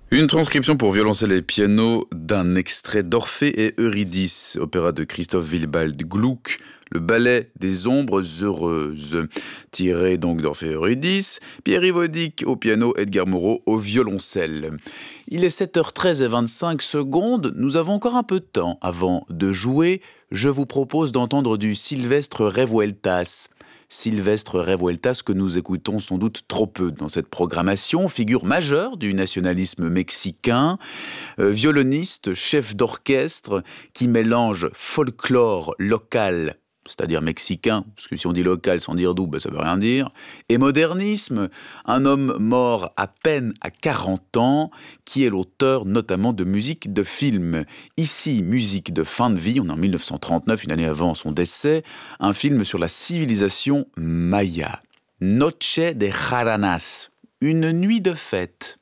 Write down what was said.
Une transcription pour violoncelle et piano d'un extrait d'Orphée et Eurydice, opéra de Christoph Willibald Gluck, le ballet des ombres heureuses. Tiré donc d'Orphée et Eurydice, Pierre Vodic au piano, Edgar Moreau au violoncelle. Il est 7h13 et 25 secondes, nous avons encore un peu de temps avant de jouer. Je vous propose d'entendre du Sylvestre Revueltas. Sylvestre Revueltas, que nous écoutons sans doute trop peu dans cette programmation, figure majeure du nationalisme mexicain, violoniste, chef d'orchestre, qui mélange folklore local, c'est-à-dire mexicain, parce que si on dit local sans dire d'où, ça veut rien dire, et modernisme, un homme mort à peine à 40 ans, qui est l'auteur notamment de musique de film. Ici, musique de fin de vie, on est en 1939, une année avant son décès, un film sur la civilisation maya. Noche de Jaranas, une nuit de fête.